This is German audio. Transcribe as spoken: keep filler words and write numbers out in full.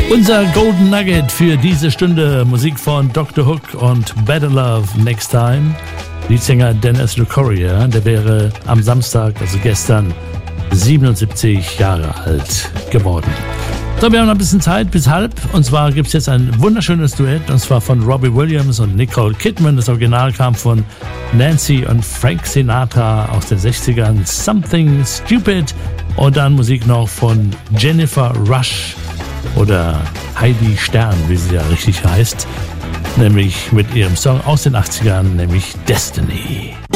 Unser Golden Nugget für diese Stunde, Musik von Doktor Hook und Better Love Next Time. Leadsänger Dennis Lucoria, der wäre am Samstag, also gestern, siebenundsiebzig Jahre alt geworden. So, wir haben noch ein bisschen Zeit bis halb. Und zwar gibt es jetzt ein wunderschönes Duett, und zwar von Robbie Williams und Nicole Kidman. Das Original kam von Nancy und Frank Sinatra aus den sechzigern. Something Stupid. Und dann Musik noch von Jennifer Rush oder Heidi Stern, wie sie ja richtig heißt. Nämlich mit ihrem Song aus den achtzigern, nämlich Destiny.